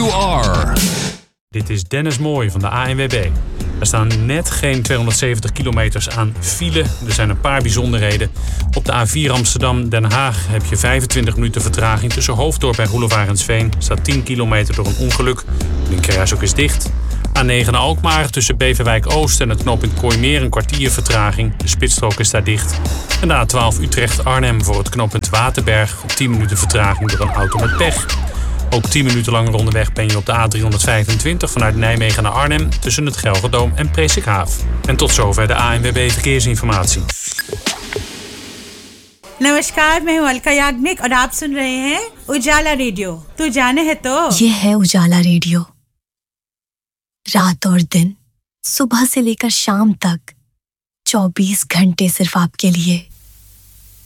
you are. Dit is Dennis Mooij van de ANWB. Er staan net geen 270 kilometers aan file. Er zijn een paar bijzonderheden. Op de A4 Amsterdam-Den Haag heb je 25 minuten vertraging. Tussen Hoofddorp en Roelof Arendsveen staat 10 kilometer door een ongeluk. De linkerrijstrook is dicht. A9 naar Alkmaar tussen Beverwijk Oost en het knooppunt Kooimeer een kwartier vertraging. De spitsstrook is daar dicht. En de A12 Utrecht-Arnhem voor het knooppunt Waterberg. 10 minuten vertraging door een auto met pech. Ook 10 minuten langer onderweg ben je op de A325 vanuit Nijmegen naar Arnhem tussen het Gelredome en Presikhaaf. En tot zover de ANWB Verkeersinformatie. नमस्कार, मैं हूं अलका याग्निक और आप सुन रहे हैं उजाला रेडियो। तू जाने है तो ये है उजाला रेडियो। रात और दिन, सुबह से लेकर शाम तक 24 घंटे सिर्फ आपके लिए।